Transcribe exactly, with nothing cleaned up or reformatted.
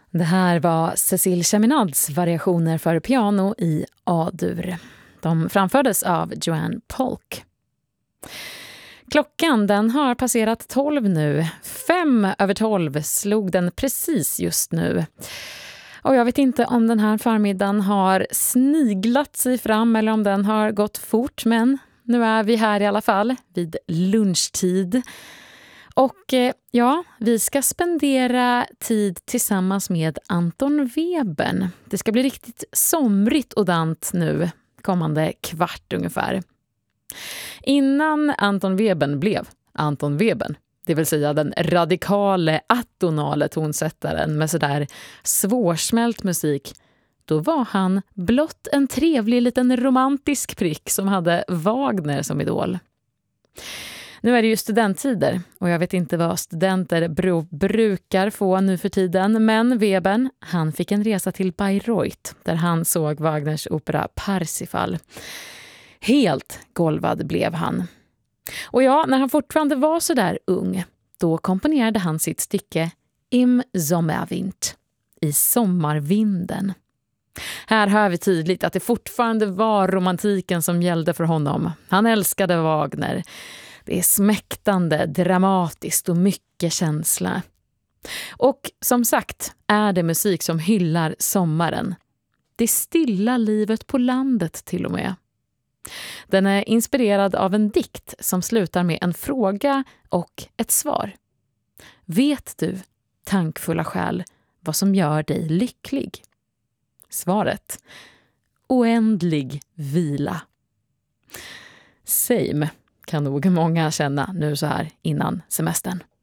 Det här var Cécile Chaminads variationer för piano i A-dur. De framfördes av Joanne Polk. Klockan den har passerat tolv nu. Fem över tolv slog den precis just nu. Och jag vet inte om den här förmiddagen har sniglat sig fram eller om den har gått fort. Men nu är vi här i alla fall vid lunchtid. Och ja, vi ska spendera tid tillsammans med Anton Webern. Det ska bli riktigt somrigt och dant nu, kommande kvart ungefär. Innan Anton Webern blev Anton Webern, det vill säga den radikale atonale tonsättaren med sådär svårsmält musik, då var han blott en trevlig liten romantisk prick som hade Wagner som idol. Nu är det ju studenttider och jag vet inte vad studenter bro- brukar få nu för tiden, men Webern, han fick en resa till Bayreuth där han såg Wagners opera Parsifal. Helt golvad blev han. Och ja, när han fortfarande var så där ung, då komponerade han sitt stycke Im Sommerwind, i sommarvinden. Här hör vi tydligt att det fortfarande var romantiken som gällde för honom. Han älskade Wagner. Det är smäktande, dramatiskt och mycket känsla. Och som sagt är det musik som hyllar sommaren. Det stilla livet på landet till och med. Den är inspirerad av en dikt som slutar med en fråga och ett svar. Vet du, tankfulla själ, vad som gör dig lycklig? Svaret: oändlig vila. Same kan nog många känna nu så här innan semestern.